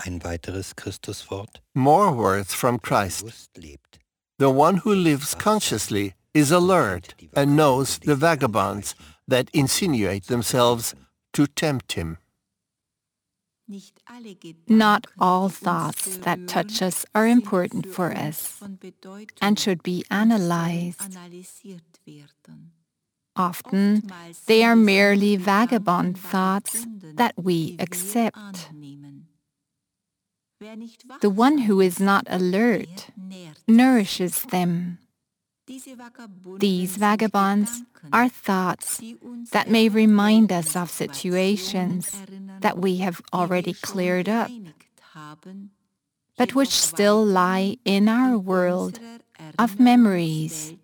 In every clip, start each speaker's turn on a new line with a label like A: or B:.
A: Ein weiteres Christuswort.
B: More words from Christ.
A: Bewusst lebt.
B: The one who lives consciously is alert and knows the vagabonds that insinuate themselves to tempt him.
C: Not all thoughts that touch us are important for us and should be analyzed. Often, they are merely vagabond thoughts that we accept. The one who is not alert nourishes them. These vagabonds are thoughts that may remind us of situations that we have already cleared up, but which still lie in our world of memories.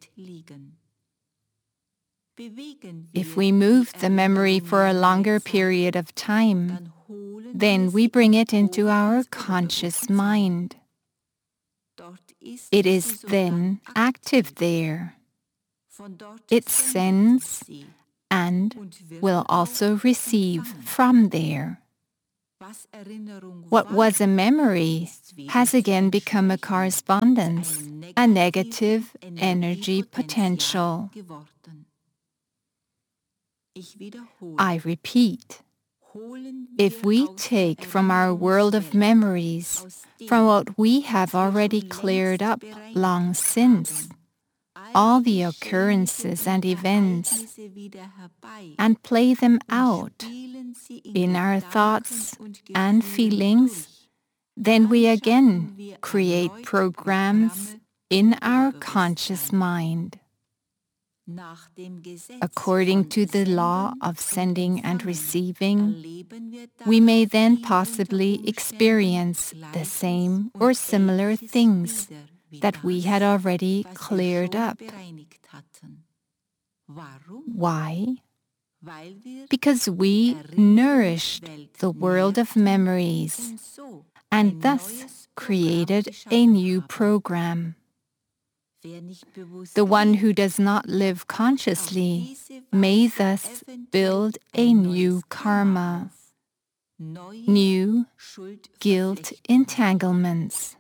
C: If we move the memory for a longer period of time, then we bring it into our conscious mind. It is then active there. It sends and will also receive from there. What was a memory has again become a correspondence, a negative energy potential. I repeat, if we take from our world of memories, from what we have already cleared up long since, all the occurrences and events, and play them out in our thoughts and feelings, then we again create programs in our conscious mind. According to the law of sending and receiving, we may then possibly experience the same or similar things that we had already cleared up. Why? Because we nourished the world of memories and thus created a new program. The one who does not live consciously may thus build a new karma, new guilt entanglements.